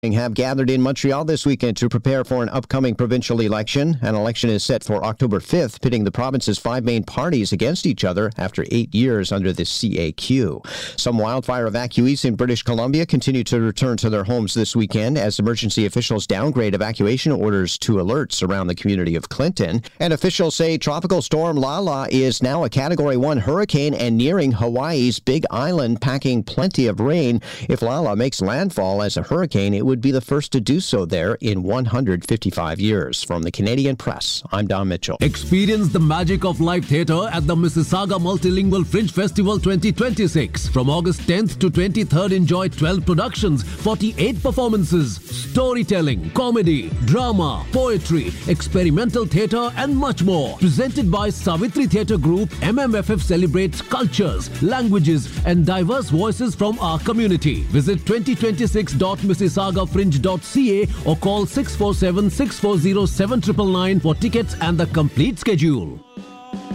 have gathered in Montreal this weekend to prepare for an upcoming provincial election. An election is set for October 5th, pitting the province's 5 main parties against each other after 8 years under the CAQ. Some wildfire evacuees in British Columbia continue to return to their homes this weekend as emergency officials downgrade evacuation orders to alerts around the community of Clinton. And officials say Tropical Storm Lala is now a Category 1 hurricane and nearing Hawaii's Big Island, packing plenty of rain. If Lala makes landfall as a hurricane, it would be the first to do so there in 155 years. From the Canadian Press, I'm Don Mitchell. Experience the magic of live theatre at the Mississauga Multilingual Fringe Festival 2026. From August 10th to 23rd, enjoy 12 productions, 48 performances, storytelling, comedy, drama, poetry, experimental theatre and much more. Presented by Savitri Theatre Group, MMFF celebrates cultures, languages and diverse voices from our community. Visit 2026.mississauga.fringe.ca or call 647-640-7999 for tickets and the complete schedule.